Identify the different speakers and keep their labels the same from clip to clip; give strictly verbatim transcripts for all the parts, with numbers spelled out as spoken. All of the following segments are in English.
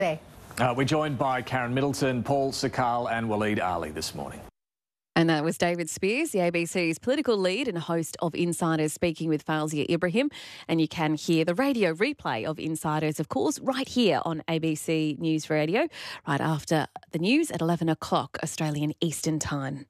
Speaker 1: Uh, we're joined by Karen Middleton, Paul Sakal and Waleed Ali this morning.
Speaker 2: And that was David Spears, the A B C's political lead and host of Insiders, speaking with Fawzia Ibrahim. And you can hear the radio replay of Insiders, of course, right here on A B C News Radio, right after the news at eleven o'clock Australian Eastern Time.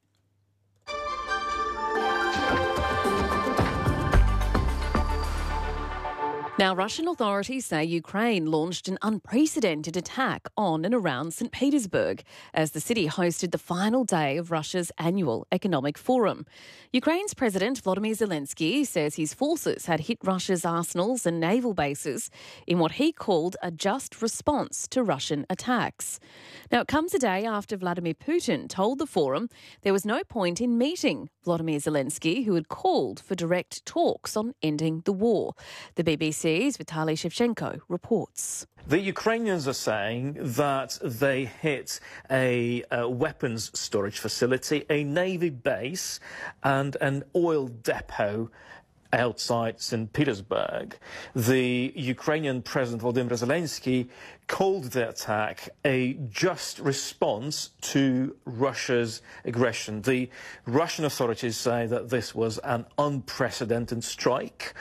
Speaker 2: Now, Russian authorities say Ukraine launched an unprecedented attack on and around Saint Petersburg as the city hosted the final day of Russia's annual economic forum. Ukraine's President Volodymyr Zelensky says his forces had hit Russia's arsenals and naval bases in what he called a just response to Russian attacks. Now, it comes a day after Vladimir Putin told the forum there was no point in meeting Volodymyr Zelensky, who had called for direct talks on ending the war. The B B C's Vitaly Shevchenko reports.
Speaker 3: The Ukrainians are saying that they hit a, a weapons storage facility, a navy base and an oil depot outside Saint Petersburg. The Ukrainian President Volodymyr Zelensky called the attack a just response to Russia's aggression. The Russian authorities say that this was an unprecedented strike.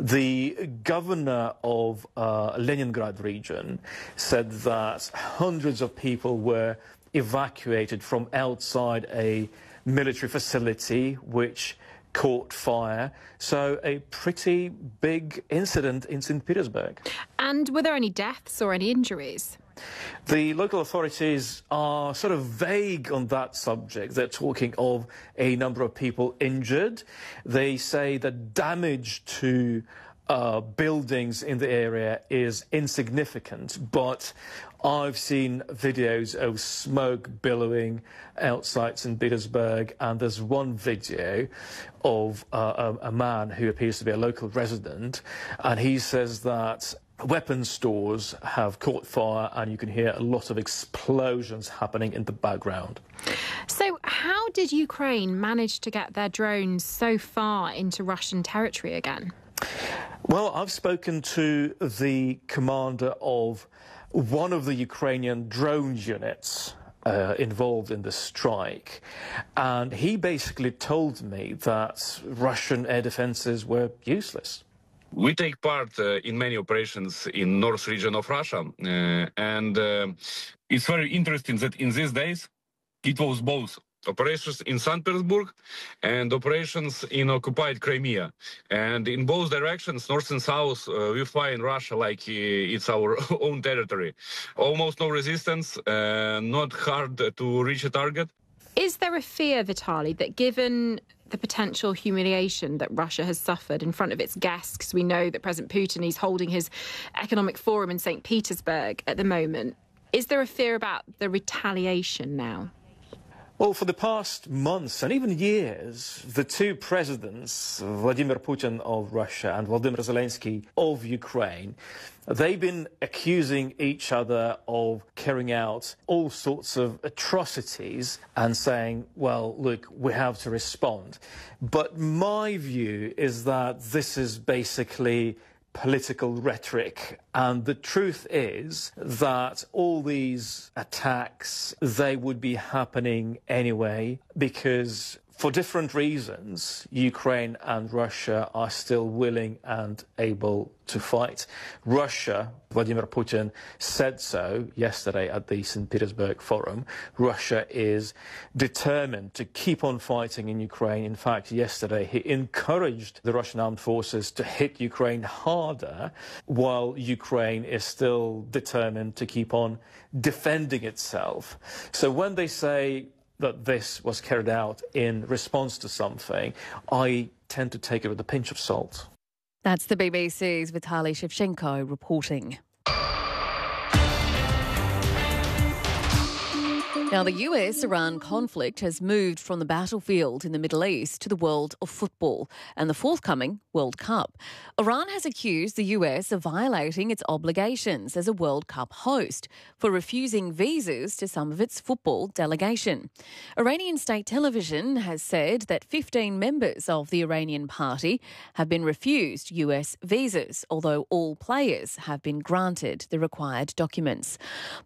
Speaker 3: The governor of uh, Leningrad region said that hundreds of people were evacuated from outside a military facility which caught fire. So a pretty big incident in Saint Petersburg.
Speaker 4: And were there any deaths or any injuries?
Speaker 3: The local authorities are sort of vague on that subject. They're talking of a number of people injured. They say that damage to uh, buildings in the area is insignificant, but I've seen videos of smoke billowing outside Saint Petersburg, and there's one video of uh, a, a man who appears to be a local resident, and he says that weapons stores have caught fire and you can hear a lot of explosions happening in the background.
Speaker 4: So how did Ukraine manage to get their drones so far into Russian territory again?
Speaker 3: Well, I've spoken to the commander of one of the Ukrainian drone units uh, involved in the strike, and he basically told me that Russian air defenses were useless.
Speaker 5: We take part uh, in many operations in north region of Russia, uh, and uh, it's very interesting that in these days it was both operations in Saint Petersburg and operations in occupied Crimea. And in both directions, north and south, uh, we fly in Russia like uh, it's our own territory. Almost no resistance, uh, not hard to reach a target.
Speaker 4: Is there a fear, Vitaly, that given the potential humiliation that Russia has suffered in front of its guests, because we know that President Putin is holding his economic forum in Saint Petersburg at the moment, is there a fear about the retaliation now?
Speaker 3: Well, for the past months and even years, the two presidents, Vladimir Putin of Russia and Volodymyr Zelensky of Ukraine, they've been accusing each other of carrying out all sorts of atrocities and saying, well, look, we have to respond. But my view is that this is basically political rhetoric, and the truth is that all these attacks, they would be happening anyway, because for different reasons, Ukraine and Russia are still willing and able to fight. Russia, Vladimir Putin said so yesterday at the Saint Petersburg Forum. Russia is determined to keep on fighting in Ukraine. In fact, yesterday he encouraged the Russian armed forces to hit Ukraine harder, while Ukraine is still determined to keep on defending itself. So when they say that this was carried out in response to something, I tend to take it with a pinch of salt.
Speaker 2: That's the B B C's Vitaly Shevchenko reporting. Now, the U S-Iran conflict has moved from the battlefield in the Middle East to the world of football and the forthcoming World Cup. Iran has accused the U S of violating its obligations as a World Cup host for refusing visas to some of its football delegation. Iranian state television has said that fifteen members of the Iranian party have been refused U S visas, although all players have been granted the required documents.